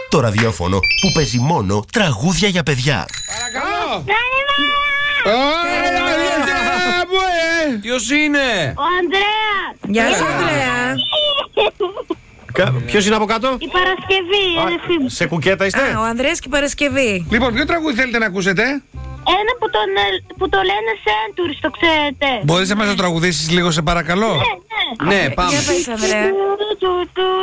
Το ραδιόφωνο που παίζει μόνο τραγούδια για παιδιά. Παρακαλώ. Ποιος είναι? Ο Ανδρέας. Γεια σου, Ανδρέα. Ποιος είναι από κάτω? Η Παρασκευή, η αδερφή μου. Σε κουκέτα είστε? Ο Ανδρέας και η Παρασκευή. Λοιπόν, ποιο τραγούδι θέλετε να ακούσετε? Ένα που το λένε Centuries, το ξέρετε. Μπορείς να μας το τραγουδήσεις λίγο, σε παρακαλώ? Ναι. Ναι, πάμε. Για πες, Ανδρέα.